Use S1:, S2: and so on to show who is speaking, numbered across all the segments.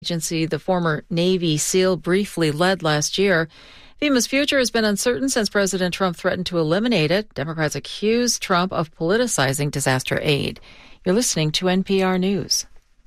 S1: agency the former Navy SEAL briefly led last year. FEMA's future has been uncertain since President Trump threatened to eliminate it. Democrats accuse Trump of politicizing disaster aid. You're listening to NPR News.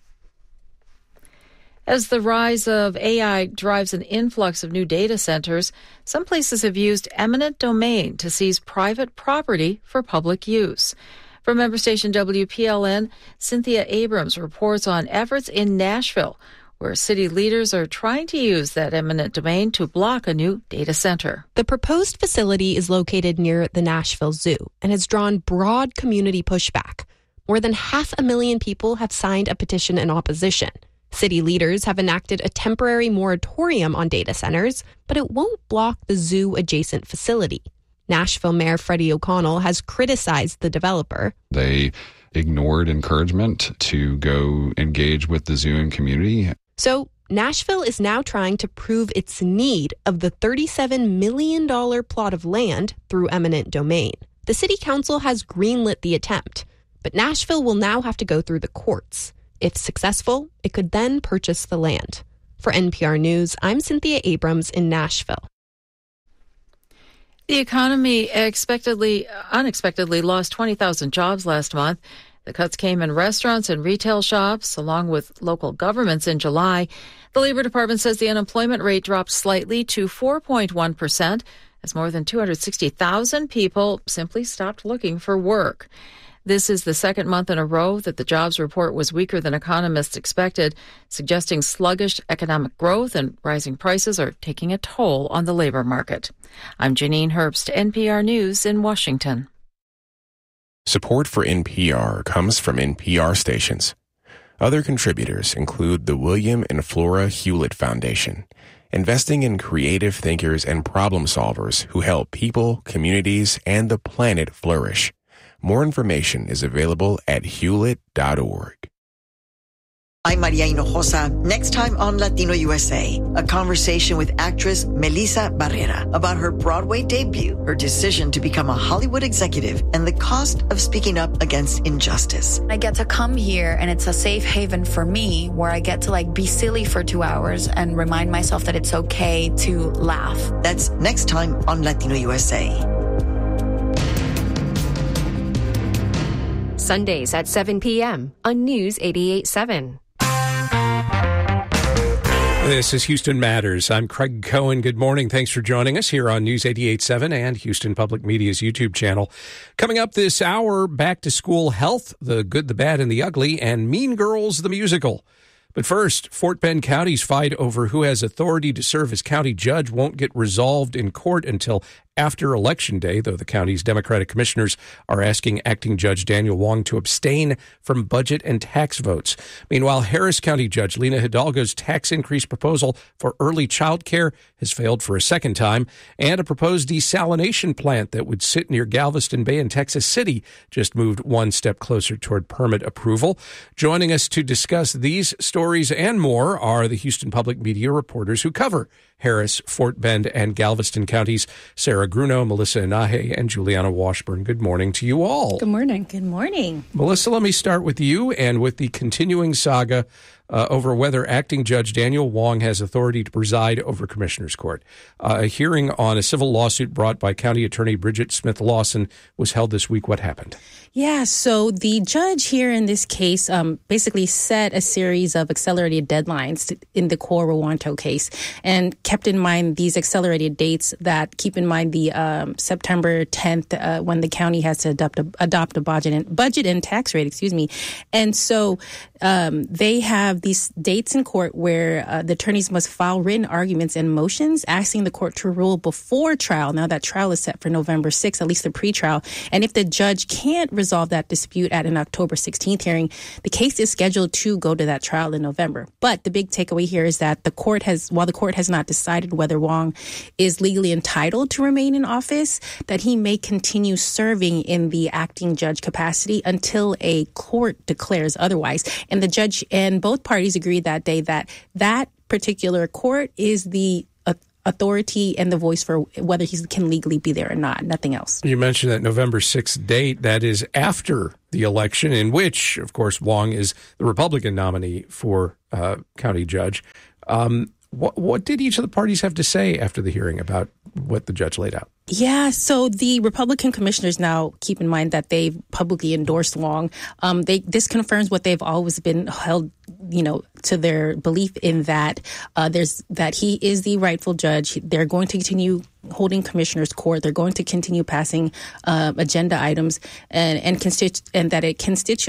S1: As the rise of AI drives an influx of new data centers, some places have used eminent domain to seize private property for public use. From member station WPLN, Cynthia Abrams reports on efforts in Nashville, where city leaders are trying to use that eminent domain to block a new data center.
S2: The proposed facility is located near the Nashville Zoo and has drawn broad community pushback. More than 500,000 people have signed a petition in opposition. City leaders have enacted a temporary moratorium on data centers, but it won't block the zoo-adjacent facility. Nashville Mayor Freddie O'Connell has criticized the developer.
S3: They ignored encouragement to go engage with the zoo and community.
S2: So Nashville is now trying to prove its need of the $37 million plot of land through eminent domain. The city council has greenlit the attempt, but Nashville will now have to go through the courts. If successful, it could then purchase the land. For NPR News, I'm Cynthia Abrams in Nashville.
S1: The economy unexpectedly lost 20,000 jobs last month. The cuts came in restaurants and retail shops, along with local governments in July. The Labor Department says the unemployment rate dropped slightly to 4.1%, as more than 260,000 people simply stopped looking for work. This is the second month in a row that the jobs report was weaker than economists expected, suggesting sluggish economic growth and rising prices are taking a toll on the labor market. I'm Janine Herbst, NPR News in Washington.
S4: Support for NPR comes from NPR stations. Other contributors include the William and Flora Hewlett Foundation, investing in creative thinkers and problem solvers who help people, communities, and the planet flourish. More information is available at hewlett.org.
S5: I'm Maria Hinojosa. Next time on Latino USA, a conversation with actress Melissa Barrera about her Broadway debut, her decision to become a Hollywood executive, and the cost of speaking up against injustice.
S6: I get to come here and it's a safe haven for me where I get to be silly for 2 hours and remind myself that it's okay to laugh.
S5: That's next time on Latino USA.
S7: Sundays at 7 p.m. on News 88.7.
S8: This is Houston Matters. I'm Craig Cohen. Good morning. Thanks for joining us here on News 88.7 and Houston Public Media's YouTube channel. Coming up this hour, back to school health, the good, the bad, and the ugly, and Mean Girls, the musical. But first, Fort Bend County's fight over who has authority to serve as county judge won't get resolved in court until after Election Day, though the county's Democratic commissioners are asking acting Judge Daniel Wong to abstain from budget and tax votes. Meanwhile, Harris County Judge Lena Hidalgo's tax increase proposal for early child care has failed for a second time, and a proposed desalination plant that would sit near Galveston Bay in Texas City just moved one step closer toward permit approval. Joining us to discuss these stories and more are the Houston Public Media reporters who cover Harris, Fort Bend, and Galveston counties, Sarah Gruno, Melissa Inahe, and Juliana Washburn. Good morning to you all.
S9: Good morning. Good morning.
S8: Melissa, let me start with you and with the continuing saga over whether acting Judge Daniel Wong has authority to preside over Commissioner's Court. A hearing on a civil lawsuit brought by County Attorney Bridget Smith Lawson was held this week. What happened?
S9: Yeah, so the judge here in this case basically set a series of accelerated deadlines in the Cor Rewanto case and kept in mind these accelerated dates that keep in mind the September 10th when the county has to adopt a budget and tax rate, And so they have these dates in court where the attorneys must file written arguments and motions asking the court to rule before trial. Now that trial is set for November 6th, at least the pretrial. And if the judge can't resolve that dispute at an October 16th hearing, the case is scheduled to go to that trial in November. But the big takeaway here is that while the court has not decided whether Wong is legally entitled to remain in office, that he may continue serving in the acting judge capacity until a court declares otherwise. And the judge and both parties agreed that day that particular court is the authority and the voice for whether he can legally be there or not, nothing else.
S8: You mentioned that November 6th date. That is after the election, in which, of course, Wong is the Republican nominee for county judge. What did each of the parties have to say after the hearing about what the judge laid out?
S9: Yeah, so the Republican commissioners now keep in mind that they've publicly endorsed Wong. This confirms what they've always been held, to their belief in that that he is the rightful judge. They're going to continue holding commissioners' court. They're going to continue passing agenda items and that it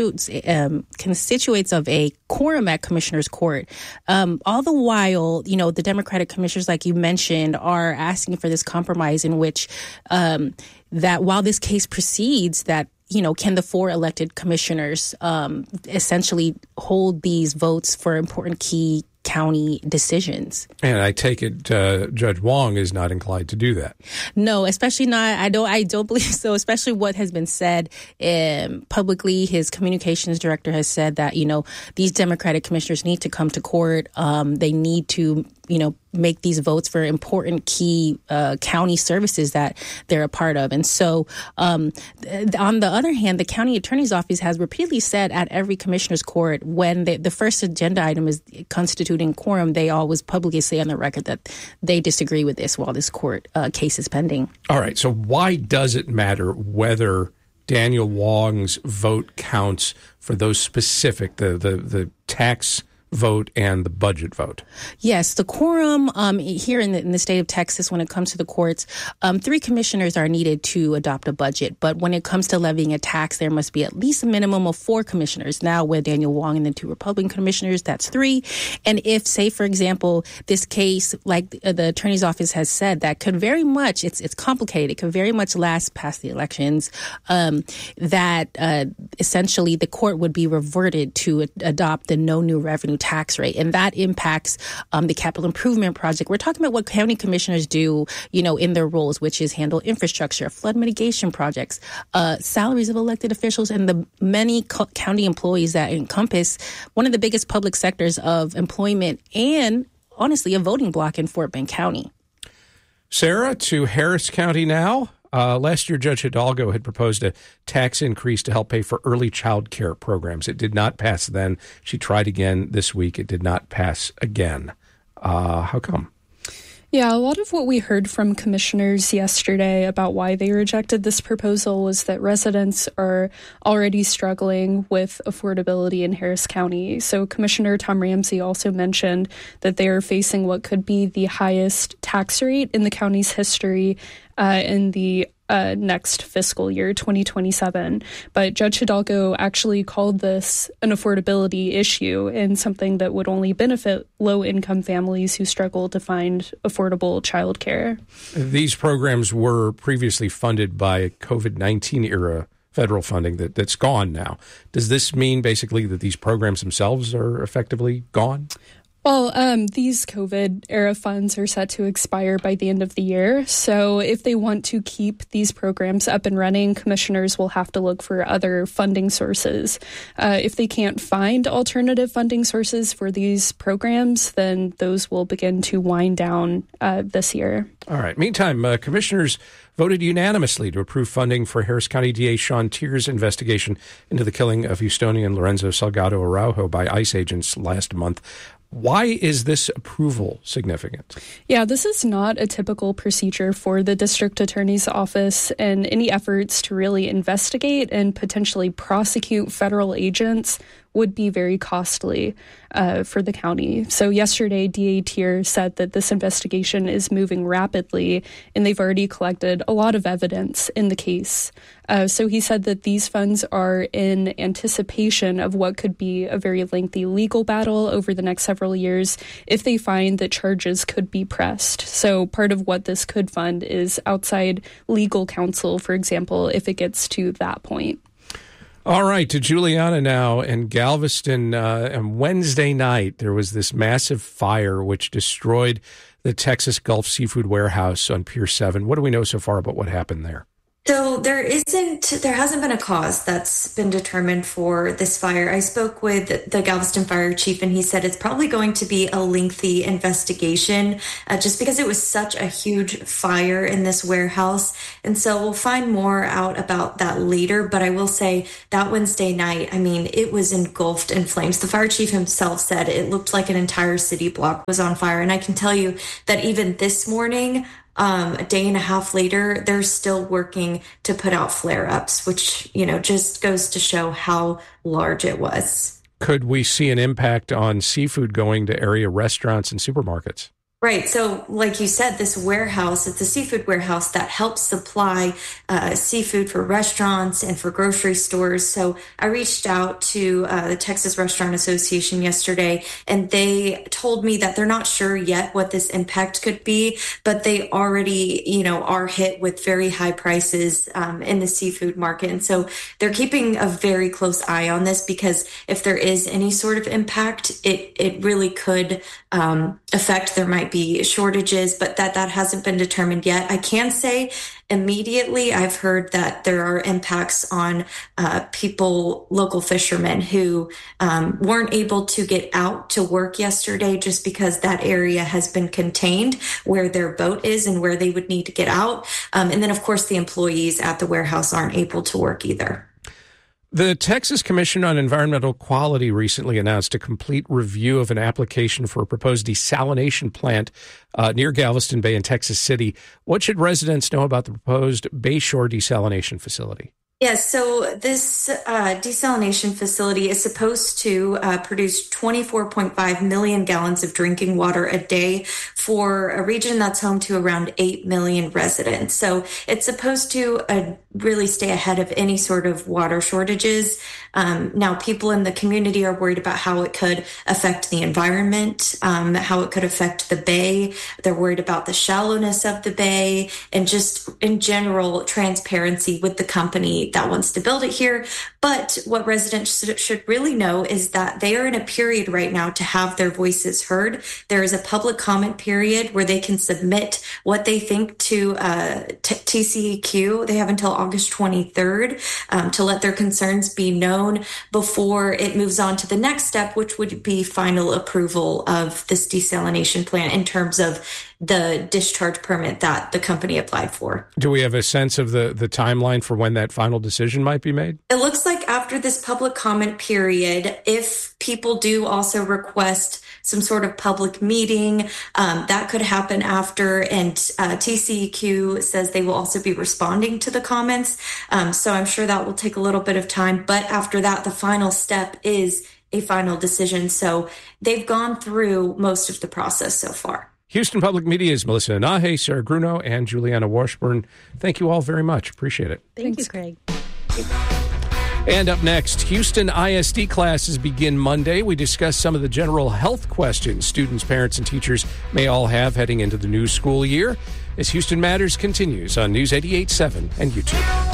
S9: constitutes of a quorum at commissioners' court. All the while, the Democratic commissioners, like you mentioned, are asking for this compromise in which that while this case proceeds, that can the 4 elected commissioners essentially hold these votes for important key county decisions? And
S8: I take it Judge Wong is not inclined to do that.
S9: No, especially not. I don't believe so. Especially what has been said publicly. His communications director has said that these Democratic commissioners need to come to court. They need to make these votes for important key county services that they're a part of. And so on the other hand, the county attorney's office has repeatedly said at every commissioner's court when the first agenda item is constituting quorum, they always publicly say on the record that they disagree with this while this court case is pending.
S8: All right. So why does it matter whether Daniel Wong's vote counts for those specific, the tax vote and the budget vote?
S9: Yes, the quorum here in the state of Texas, when it comes to the courts, 3 commissioners are needed to adopt a budget. But when it comes to levying a tax, there must be at least a minimum of 4 commissioners. Now, with Daniel Wong and the 2 Republican commissioners, that's 3. And if, say, for example, this case, like the attorney's office has said, that could very much, it's complicated, it could very much last past the elections, that essentially the court would be reverted to adopt the no new revenue tax rate. And that impacts the capital improvement project. We're talking about what county commissioners do, in their roles, which is handle infrastructure, flood mitigation projects, salaries of elected officials, and the many county employees that encompass one of the biggest public sectors of employment and, honestly, a voting block in Fort Bend County.
S8: Sarah, to Harris County now. Last year, Judge Hidalgo had proposed a tax increase to help pay for early child care programs. It did not pass then. She tried again this week. It did not pass again. How come?
S10: Yeah, a lot of what we heard from commissioners yesterday about why they rejected this proposal was that residents are already struggling with affordability in Harris County. So Commissioner Tom Ramsey also mentioned that they are facing what could be the highest tax rate in the county's history in the next fiscal year, 2027. But Judge Hidalgo actually called this an affordability issue and something that would only benefit low-income families who struggle to find affordable childcare.
S8: These programs were previously funded by COVID-19 era federal funding that's gone now. Does this mean basically that these programs themselves are effectively gone?
S10: Well, these COVID-era funds are set to expire by the end of the year. So if they want to keep these programs up and running, commissioners will have to look for other funding sources. If they can't find alternative funding sources for these programs, then those will begin to wind down this year.
S8: All right. Meantime, commissioners voted unanimously to approve funding for Harris County DA Sean Tier's investigation into the killing of Houstonian Lorenzo Salgado Araujo by ICE agents last month. Why is this approval significant?
S10: Yeah, this is not a typical procedure for the district attorney's office, and any efforts to really investigate and potentially prosecute federal agents would be very costly for the county. So yesterday, DA Tier said that this investigation is moving rapidly, and they've already collected a lot of evidence in the case. So he said that these funds are in anticipation of what could be a very lengthy legal battle over the next several years if they find that charges could be pressed. So part of what this could fund is outside legal counsel, for example, if it gets to that point.
S8: All right, to Juliana now. In Galveston, on Wednesday night, there was this massive fire which destroyed the Texas Gulf Seafood Warehouse on Pier 7. What do we know so far about what happened there?
S11: So there hasn't been a cause that's been determined for this fire. I spoke with the Galveston fire chief, and he said it's probably going to be a lengthy investigation just because it was such a huge fire in this warehouse. And so we'll find more out about that later. But I will say that Wednesday night, it was engulfed in flames. The fire chief himself said it looked like an entire city block was on fire. And I can tell you that even this morning, a day and a half later, they're still working to put out flare-ups, which, just goes to show how large it was.
S8: Could we see an impact on seafood going to area restaurants and supermarkets?
S11: Right. So like you said, this warehouse, it's a seafood warehouse that helps supply seafood for restaurants and for grocery stores. So I reached out to the Texas Restaurant Association yesterday, and they told me that they're not sure yet what this impact could be, but they already, are hit with very high prices in the seafood market. And so they're keeping a very close eye on this, because if there is any sort of impact, it really could affect. There might be shortages, but that hasn't been determined yet. I can say immediately I've heard that there are impacts on local fishermen who weren't able to get out to work yesterday just because that area has been contained where their boat is and where they would need to get out. And then, of course, the employees at the warehouse aren't able to work either.
S8: The Texas Commission on Environmental Quality recently announced a complete review of an application for a proposed desalination plant near Galveston Bay in Texas City. What should residents know about the proposed Bayshore desalination facility?
S11: Yes, so this desalination facility is supposed to produce 24.5 million gallons of drinking water a day for a region that's home to around 8 million residents. So it's supposed to really stay ahead of any sort of water shortages. Now, people in the community are worried about how it could affect the environment, how it could affect the bay. They're worried about the shallowness of the bay and just in general transparency with the company that wants to build it here. But what residents should really know is that they are in a period right now to have their voices heard. There is a public comment period where they can submit what they think to TCEQ. They have until August 23rd to let their concerns be known before it moves on to the next step, which would be final approval of this desalination plant in terms of the discharge permit that the company applied for.
S8: Do we have a sense of the timeline for when that final decision might be made?
S11: It looks like after this public comment period, if people do also request some sort of public meeting, that could happen after. And TCEQ says they will also be responding to the comments. So I'm sure that will take a little bit of time. But after that, the final step is a final decision. So they've gone through most of the process so far.
S8: Houston Public Media's Melissa Inahe, Sarah Gruno, and Juliana Washburn. Thank you all very much. Appreciate it.
S9: Thanks, Craig.
S8: And up next, Houston ISD classes begin Monday. We discuss some of the general health questions students, parents, and teachers may all have heading into the new school year as Houston Matters continues on News 88.7 and YouTube.